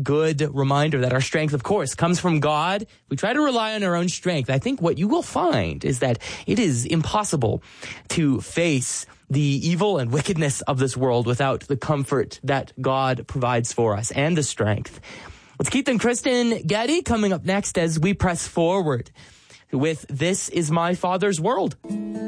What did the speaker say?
good reminder that our strength, of course, comes from God. If we try to rely on our own strength, I think what you will find is that it is impossible to face the evil and wickedness of this world without the comfort that God provides for us and the strength. Let's Keith and Kristen Getty coming up next as we press forward with This Is My Father's World.